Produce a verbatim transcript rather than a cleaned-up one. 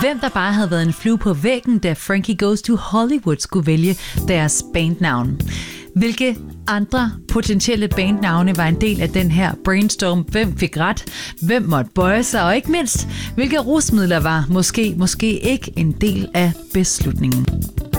hvem der bare havde været en flue på væggen, da Frankie Goes to Hollywood skulle vælge deres bandnavn. Hvilke andre potentielle bandnavne var en del af den her brainstorm? Hvem fik ret? Hvem måtte bøje sig? Og ikke mindst, hvilke rusmidler var måske, måske ikke en del af beslutningen?